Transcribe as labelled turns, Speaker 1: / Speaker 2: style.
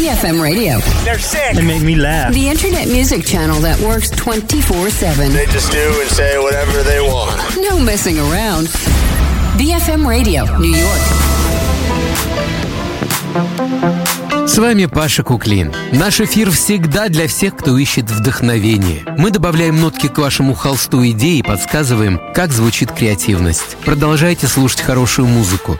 Speaker 1: BFM Radio.
Speaker 2: They're sick.
Speaker 3: They make me laugh.
Speaker 1: The internet music channel that works 24/7.
Speaker 4: They just do and say whatever they want.
Speaker 1: No messing around. BFM Radio, New York.
Speaker 5: С вами Паша Куклин. Наш эфир всегда для всех, кто ищет вдохновение. Мы добавляем нотки к вашему холсту идей и подсказываем, как звучит креативность. Продолжайте слушать хорошую музыку.